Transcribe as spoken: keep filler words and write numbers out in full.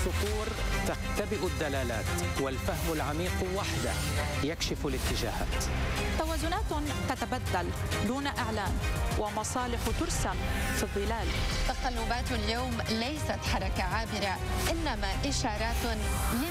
السطور تختبئ الدلالات، والفهم العميق وحده يكشف الاتجاهات. توازنات تتبدل دون إعلان، ومصالح ترسم في الظلال. تقلبات اليوم ليست حركة عابرة، إنما إشارات